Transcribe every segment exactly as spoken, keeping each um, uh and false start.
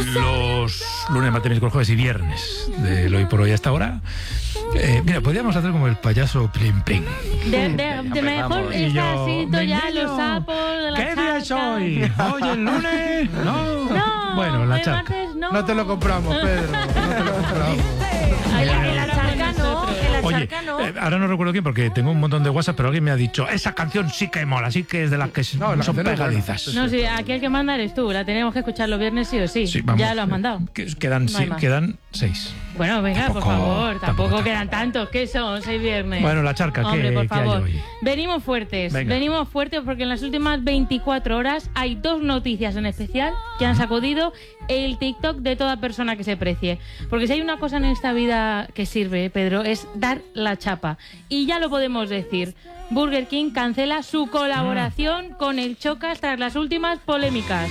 los lunes, martes, miércoles, jueves y viernes de hoy por hoy hasta ahora. Eh, mira, podríamos hacer como el payaso Plim Plim. De, de, de mejor está así, ya los sapos de la ¿Qué día es hoy? ¿Hoy el lunes? No. No, bueno, la el charca. martes no. No te lo compramos, Pedro. No te lo compramos. Ay, En en la charca no, en la Oye, charca no. eh, ahora no recuerdo quién porque tengo un montón de WhatsApp, pero alguien me ha dicho, esa canción sí que mola, sí que es de las que No, la son canción es buena. pegadizas. No, sí, aquí el que manda eres tú. La tenemos que escuchar los viernes sí o sí. Sí, vamos, ya lo has mandado. que- Quedan, No hay sí, más. quedan seis. Bueno, venga, Tampoco- por favor. Tampoco, tampoco quedan tantos. ¿Qué son? Seis viernes. Bueno, la charca, ¿qué, Hombre, por qué hay favor. hoy? Venimos fuertes. Venga. Venimos fuertes porque en las últimas veinticuatro horas hay dos noticias en especial que han sacudido el TikTok de toda persona que se precie. Porque si hay una cosa en esta vida que sirve, Pedro, es dar la chapa. Y ya lo podemos decir. Burger King cancela su colaboración Mm. con el Chocas tras las últimas polémicas.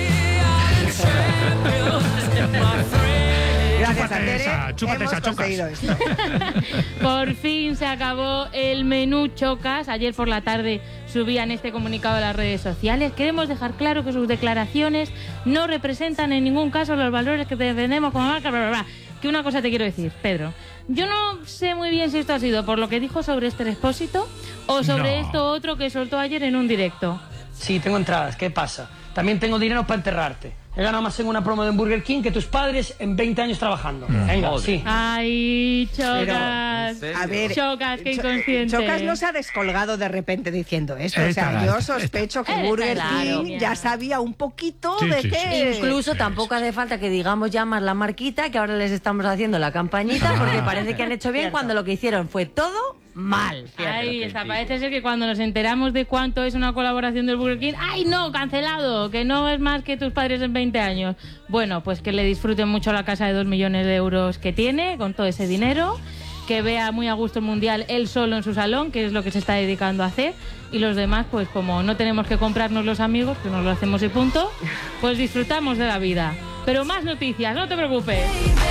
Gracias, Chúpate Andere. esa, chúpate Hemos esa, Chocas. conseguido esto. Por fin se acabó el menú Chocas. Ayer por la tarde subían este comunicado a las redes sociales. Queremos dejar claro que sus declaraciones no representan en ningún caso los valores que defendemos como marca, bla, bla, bla. Que una cosa te quiero decir, Pedro. Yo no sé muy bien si esto ha sido por lo que dijo sobre este Expósito o sobre No. esto otro que soltó ayer en un directo. Sí, tengo entradas. ¿Qué pasa? También tengo dinero para enterrarte. He ganado más en una promo de Burger King que tus padres en veinte años trabajando. Venga, sí. Ay, Chocas. Pero, a ver, Chocas, qué Cho- inconsciente. Chocas no se ha descolgado de repente diciendo esto. O Esta, sea, yo esta, sospecho que esta. Burger Claro. King ya sabía un poquito Sí, de sí, qué. Incluso tampoco hace falta que digamos ya más la marquita, que ahora les estamos haciendo la campañita, porque Ah. parece que han hecho bien cuando lo que hicieron fue todo mal. Ahí está, parece ser que cuando nos enteramos de cuánto es una colaboración del Burger King, ¡ay no, cancelado! Que no es más que tus padres en veinte años. Bueno, pues que le disfruten mucho la casa de dos millones de euros que tiene, con todo ese dinero, que vea muy a gusto el Mundial él solo en su salón, que es lo que se está dedicando a hacer, y los demás, pues como no tenemos que comprarnos los amigos, que nos lo hacemos y punto, pues disfrutamos de la vida. Pero más noticias, no te preocupes.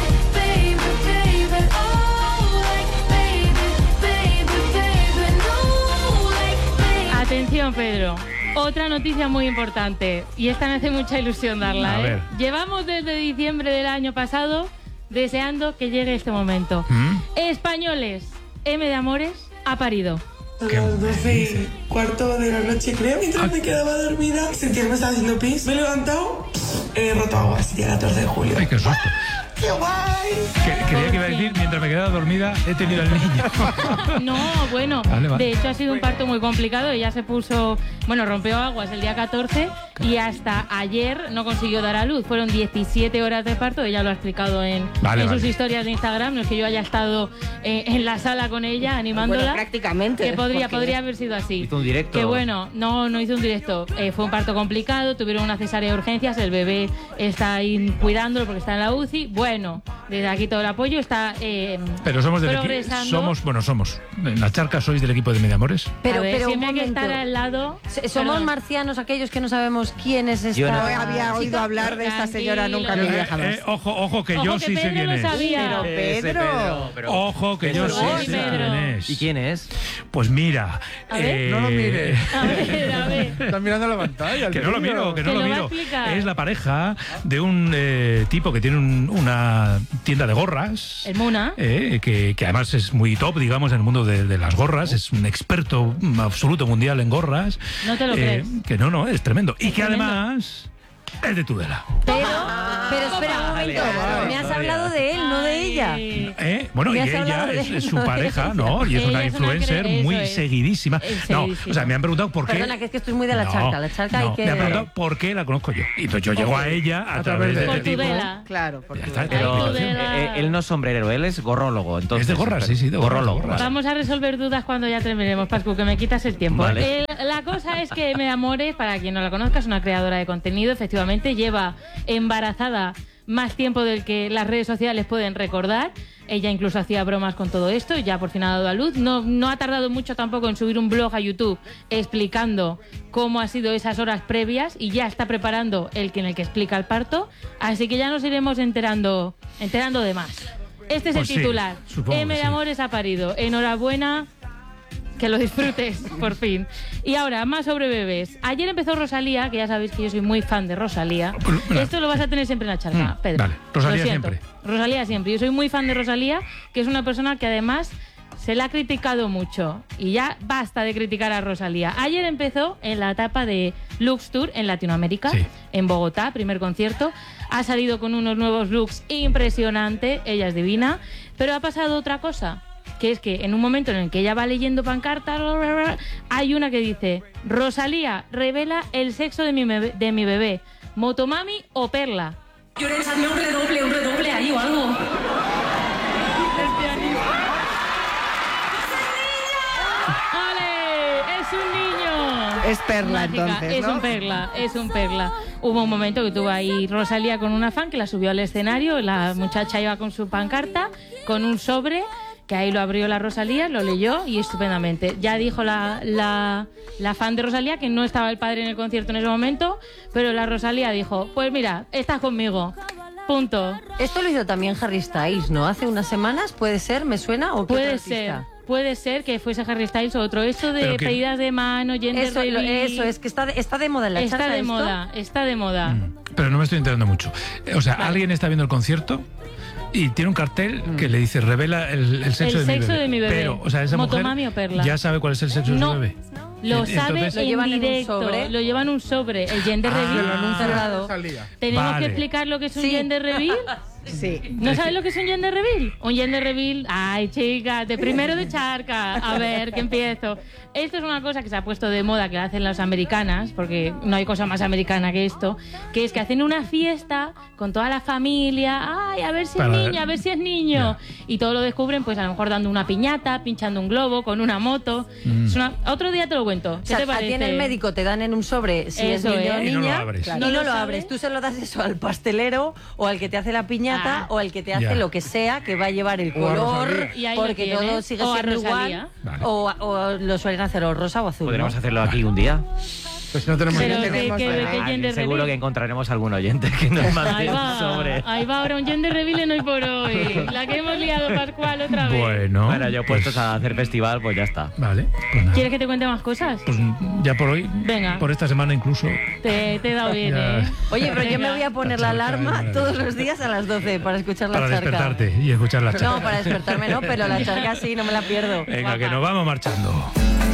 Atención, Pedro. Otra noticia muy importante, y esta me hace mucha ilusión darla, A ¿eh? ver. Llevamos desde diciembre del año pasado deseando que llegue este momento. ¿Mm? Españoles, M de Amores ha parido. A las doce y cuarto de la noche, creo, mientras me quedaba dormida, sentía que me estaba haciendo pis. Me he levantado, he roto aguas, día catorce de julio. Ay, qué susto. ¡Qué guay! Que- creía que iba a decir, mientras me quedaba dormida, he tenido al niño. No, bueno, Vale, vale. de hecho ha sido un parto muy complicado. Ella se puso, bueno, rompió aguas el día catorce y hasta ayer no consiguió dar a luz. Fueron diecisiete horas de parto, ella lo ha explicado en, Vale, en sus vale. historias de Instagram. No es que yo haya estado eh, en la sala con ella animándola. Bueno, prácticamente, Que podría, porque- podría haber sido así. Hizo un directo. Que bueno, no, no hizo un directo. Eh, fue un parto complicado, tuvieron una cesárea de urgencias, el bebé está ahí cuidándolo porque está en la U C I. Bueno, desde aquí todo el apoyo está eh, Pero somos del equipo. progresando. Somos, bueno, somos. En la charca sois del equipo de Mediamores. Pero, A ver, pero un siempre hay que momento. estar al lado. S- Somos Perdón. marcianos aquellos que no sabemos quién es esta Yo No no. había oído chica. hablar de esta señora nunca en mi Tranquilo. vida jamás. Eh, ojo, ojo, que Ojo, yo que sí sé Pedro quién no es. sabía. Pero Ese Pedro. pero- Ojo, que yo Eso sí es. sé Pedro. quién es. ¿Y quién es? Pues mira. A ver. eh, No lo mires. A ver, a ver. Estás mirando la pantalla. el Que no lo vídeo. miro, que no Que lo lo va a miro. explicar. Es la pareja de un eh, tipo que tiene un- una tienda de gorras. El Muna. eh, que, que además es muy top, digamos, en el mundo de, de las gorras. Es un experto mm, absoluto mundial en gorras. No te lo crees. Que no, no, es tremendo. Y Es que tremendo. además es de Tudela. Pero, pero espera un Vale, momento. vale, Me has vale. hablado de él, no de ella. Ay. ¿Eh? Bueno, y Me has ella hablado de es, él, es su no de pareja, ella. ¿no? Y es Ella una es una influencer cre- muy eso es. seguidísima. Es No, seguidísima. o sea, me han preguntado por qué. Perdona, que es que estoy muy de la No, charca. La charca hay no, que... me han preguntado por qué la conozco yo. Y entonces yo llego a ella a, A través través de de- Por este tipo. Tudela. Claro, por Ya tu- está, Pero Ay, eh, Tudela. eh, él no es sombrerero, él es gorrólogo. Entonces, Es de gorras, sí, sí, de gorras, gorrólogo. de gorras. vale. Vamos a resolver dudas cuando ya terminemos, Pascu, que me quitas el tiempo. Vale. Eh, la cosa es que Me Amores, para quien no la conozca, es una creadora de contenido. Efectivamente, lleva embarazada más tiempo del que las redes sociales pueden recordar. Ella incluso hacía bromas con todo esto y ya por fin ha dado a luz. No, no ha tardado mucho tampoco en subir un blog a YouTube explicando cómo ha sido esas horas previas y ya está preparando el que en el que explica el parto. Así que ya nos iremos enterando, enterando de más. Este es Pues el sí, titular. supongo M que de sí. Amores ha parido. Enhorabuena. que lo disfrutes, por fin. Y ahora, más sobre bebés. Ayer empezó Rosalía, que ya sabéis que yo soy muy fan de Rosalía. Esto lo vas a tener siempre en la charla, Mm, Pedro. vale. Rosalía Lo siento. siempre. Rosalía siempre. Yo soy muy fan de Rosalía, que es una persona que además se la ha criticado mucho. Y ya basta de criticar a Rosalía. Ayer empezó en la etapa de Lux Tour en Latinoamérica, Sí. en Bogotá, primer concierto. Ha salido con unos nuevos looks impresionantes. Ella es divina. Pero ha pasado otra cosa, que es que en un momento en el que ella va leyendo pancartas, hay una que dice: Rosalía revela el sexo de mi bebé, de mi bebé Motomami o Perla. ¿Quieres hacerme un redoble, un redoble ahí o algo? ¡Ale! ¡Es un niño! Es Perla, Mágica. entonces, Es ¿no? un Perla, es un Perla. Hubo un momento que tuvo ahí Rosalía con una fan que la subió al escenario, la muchacha iba con su pancarta, con un sobre, que ahí lo abrió la Rosalía, lo leyó y estupendamente. Ya dijo la, la, la fan de Rosalía que no estaba el padre en el concierto en ese momento, pero la Rosalía dijo: pues mira, estás conmigo. Punto. Esto lo hizo también Harry Styles, ¿no? Hace unas semanas, ¿puede ser? ¿Me suena? ¿O qué Puede otro ser. artista? Puede ser que fuese Harry Styles o otro. Esto de Pero que- pedidas de mano, gender Eso, lo- reveal. eso, es que está de, está de moda en la Está charla de esto. moda, está de moda. Mm, Pero no me estoy enterando mucho. Eh, O sea, alguien está viendo el concierto y tiene un cartel que le dice: revela el, el sexo, El de, sexo mi bebé. de mi bebé. Pero, o sea, esa mujer Motomami o Perla. ya sabe cuál es el sexo de No. su bebé. Lo Ent- sabe entonces- Lo en llevan en un directo, sobre. lo llevan en un sobre, el gender Ah, reveal. lo anuncia cerrado. Rosalía. Tenemos Vale. que explicar lo que es un Sí. gender reveal. Sí. ¿No sabes lo que es un gender reveal? Un gender reveal, ay chicas, de primero de charca, a ver, que empiezo. Esto es una cosa que se ha puesto de moda, que la hacen las americanas, porque no hay cosa más americana que esto, que es que hacen una fiesta con toda la familia, ay, a ver si Para- es niño, a ver si es niño. Y todo lo descubren, pues a lo mejor dando una piñata, pinchando un globo, con una moto. Mm. Es una- Otro día te lo cuento. O ¿Qué sea, te a ti parece? en el médico te dan en un sobre si Eso es niño o es. Y no lo niña. abres. Y ¿No no lo lo sabes? abres. Tú se lo das eso al pastelero o al que te hace la piñata Ah. o al que te hace Ya. lo que sea que va a llevar el O a color Rosalía. Y ahí lo porque tienes. todo sigue O a siendo Rosalía. igual. Vale. O, o lo suelen hacer o rosa o azul. Podríamos ¿no? hacerlo aquí un día. Pues no tenemos Pero ni que- tenemos que- nada. que- Ah, gender seguro reveal. que encontraremos algún oyente que nos Ahí mande un va, sobre. ahí va ahora un gender reveal en Hoy por Hoy. La que hemos liado, Pascual, otra vez. Bueno, Bueno, yo pues, puestos a hacer festival, pues ya está. Vale, pues nada. ¿Quieres que te cuente más cosas? Pues ya por hoy, Venga. por esta semana incluso. Te, te he dado bien, Ya. ¿eh? Oye, pero yo me Venga. voy a poner la La charca, alarma maravilla. todos los días a las doce para escuchar la Para charca. despertarte y escuchar la charla. No, para despertarme no, pero la charca sí, no me la pierdo. Venga, Guapa. que nos vamos marchando.